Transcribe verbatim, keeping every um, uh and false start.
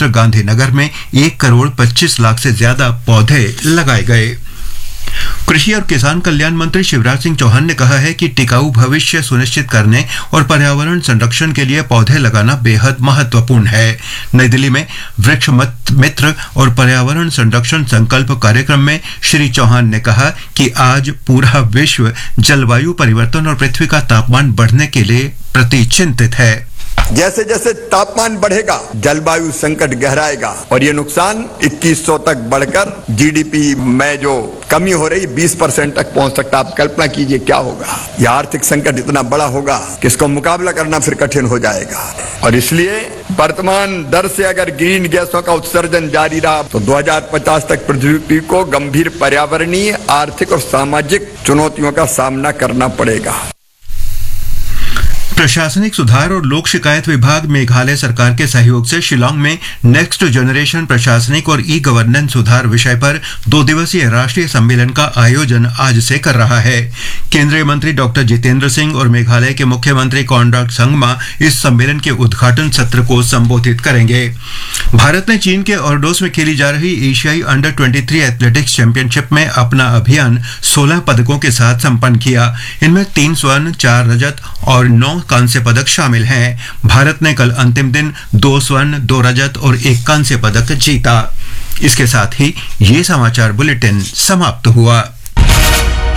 क्षेत्र गांधीनगर में एक करोड़ पच्चीस लाख से ज्यादा पौधे लगाए गए। कृषि और किसान कल्याण मंत्री शिवराज सिंह चौहान ने कहा है कि टिकाऊ भविष्य सुनिश्चित करने और पर्यावरण संरक्षण के लिए पौधे लगाना बेहद महत्वपूर्ण है। नई दिल्ली में वृक्ष मित्र और पर्यावरण संरक्षण संकल्प कार्यक्रम में श्री चौहान ने कहा कि आज पूरा विश्व जलवायु परिवर्तन और पृथ्वी का तापमान बढ़ने के लिए प्रति चिंतित है। जैसे जैसे तापमान बढ़ेगा जलवायु संकट गहराएगा और ये नुकसान इक्कीस सौ तक बढ़कर जीडीपी में जो कमी हो रही बीस परसेंट तक पहुंच सकता। आप कल्पना कीजिए क्या होगा। यह आर्थिक संकट इतना बड़ा होगा कि इसको मुकाबला करना फिर कठिन हो जाएगा। और इसलिए वर्तमान दर से अगर ग्रीन गैसों का उत्सर्जन जारी रहा तो दो हज़ार पचास तक पृथ्वी को गंभीर पर्यावरणीय, आर्थिक और सामाजिक चुनौतियों का सामना करना पड़ेगा। प्रशासनिक सुधार और लोक शिकायत विभाग मेघालय सरकार के सहयोग से शिलांग में नेक्स्ट जनरेशन प्रशासनिक और ई गवर्नेंस सुधार विषय पर दो दिवसीय राष्ट्रीय सम्मेलन का आयोजन आज से कर रहा है। केंद्रीय मंत्री डॉक्टर जितेंद्र सिंह और मेघालय के मुख्यमंत्री कॉनराड संगमा इस सम्मेलन के उद्घाटन सत्र को संबोधित करेंगे। भारत ने चीन के ऑर्डोस में खेली जा रही एशियाई अंडर तेईस एथलेटिक्स चैंपियनशिप में अपना अभियान सोलह पदकों के साथ संपन्न किया। इनमें तीन स्वर्ण, चार रजत और नौ कांस्य पदक शामिल हैं। भारत ने कल अंतिम दिन दो स्वर्ण, दो रजत और एक कांस्य पदक जीता। इसके साथ ही ये समाचार बुलेटिन समाप्त हुआ।